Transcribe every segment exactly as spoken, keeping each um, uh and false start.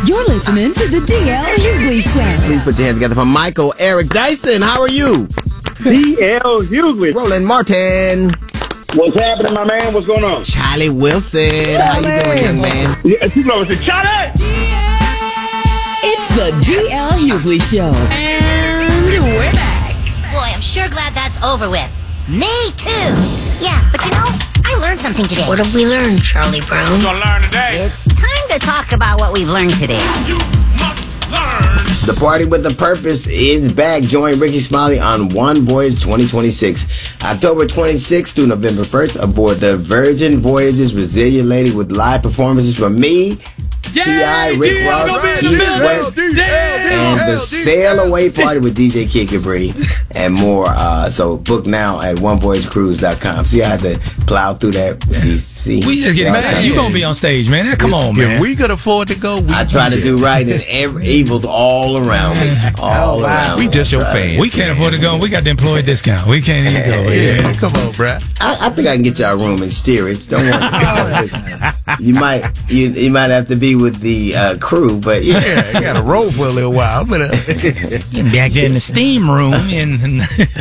You're listening to the D L Hughley Show. Please put your hands together for Michael Eric Dyson. How are you? D L Hughley. Roland Martin. What's happening, my man? What's going on? Charlie Wilson. How you doing, young man? Yeah, you know, it's Charlie. It's the D L Hughley Show. And we're back. Boy, I'm sure glad that's over with. Me too. Yeah, but you know, I learned something today. What have we learned, Charlie Brown? Gonna learn today. It's time to talk about what we've learned today. You must learn. The Party with a Purpose is back. Join Ricky Smiley on One Voyage twenty twenty-six. October twenty-sixth through November first aboard the Virgin Voyages Resilient Lady with live performances from me, T I, Rick Ross, Keith Sweat, and the Sail Away Party with D J Kid Capri and more. Uh, so book now at one voyage cruise dot com. See, I had to plow through that. See, we just get excited. You gonna be on stage, man. Come on, man. If we could afford to go, we I try to do right, and every, evil's all around me. All oh, around. We just your fans. We can't afford to go. We got the employee discount. We can't even go. Yeah, yeah. Come on, bruh. I, I think I can get y'all a room in steerage. Don't worry. You might, you, you might have to be with the uh, crew, but yeah, yeah, you got to roll for a little while. But uh, back there in the steam room, and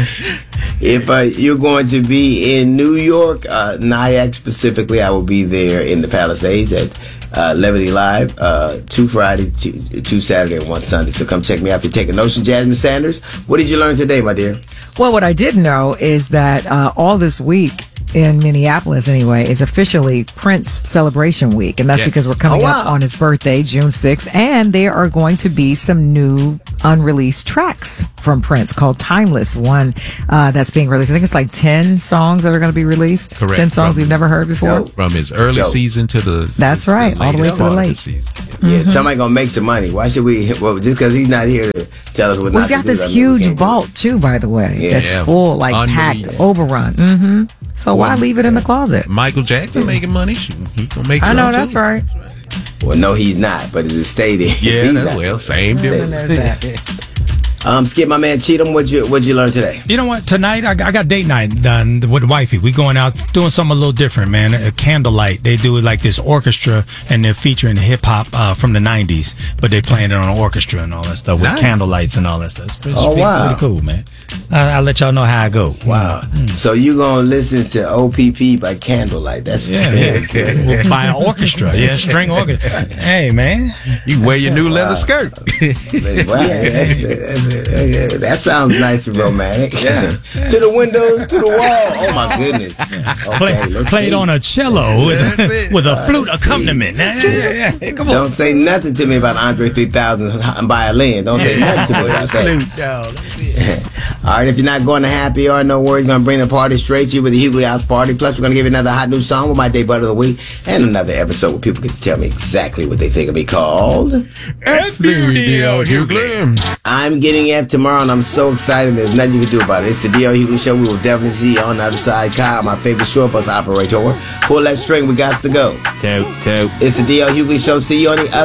if uh, you're going to be in New York, uh, Nyack specifically, I will be there in the Palisades at uh, Levity Live, uh, two Friday, two, two Saturday, and one Sunday. So come check me out if you're taking notion. Jasmine Sanders, what did you learn today, my dear? Well, what I did know is that uh, all this week in Minneapolis, anyway, is officially Prince Celebration Week, and that's yes. because we're coming oh, wow. up on his birthday, June sixth, and there are going to be some new unreleased tracks from Prince called Timeless, one uh, that's being released. I think it's like ten songs that are going to be released. Correct. ten songs from, we've never heard before. Dope. From his early Dope. season to the That's the, right, the all the way to the part of late. season. Yeah, Mm-hmm. somebody gonna make some money. Why should we? Well, just because he's not here to tell us what. Well, not he's got to do, this I mean, we huge can't do vault, too, by the way. Yeah. It's Yeah. full, like Unreleased. packed, overrun. Mm-hmm. So why Well, leave it in the closet? Michael Jackson making money. He gonna make. I some know, too. that's right. it. Well, no, he's not. But it's stated. Yeah, he's that's, not. well, same Then difference. there's that. Um, Skip, my man, Cheatham, what'd you what'd you learn today? you know what? Tonight I, I got date night done with wifey. We going out doing something a little different, man. A candlelight. They do it like this orchestra, and they're featuring hip hop uh, from the nineties, but they playing it on an orchestra and all that stuff with Nice. candlelights and all that stuff. It's pretty, Oh, pretty, wow. pretty cool, man. I, I'll let y'all know how I go. Wow. So you gonna listen to O P P by candlelight? That's Yeah, very yeah. good. Well, by an orchestra, yeah, string orchestra. Hey, man. You wear your new leather skirt. Wow, that's, that's, that's, that sounds nice and romantic. Yeah. To the windows, to the wall. Oh my goodness. Okay, Play, let's played see. on a cello with, That's it. with a flute accompaniment. Yeah, yeah, yeah, yeah. Come on. Don't say nothing to me about Andre three thousand and violin. Don't say nothing to me about that. All right, if you're not going to happy hour, no worries. Going to bring the party straight to you with the Hughley House Party. Plus, we're going to give you another hot new song with my day butt of the week and another episode where people get to tell me exactly what they think of me called. F the D L Hughley. I'm getting F tomorrow, and I'm so excited. There's nothing you can do about it. It's the D L Hughley Show. We will definitely see you on the other side. Kyle, my favorite short bus operator. Pull that string. We got to go. Toot, toot. It's the D L Hughley Show. See you on the other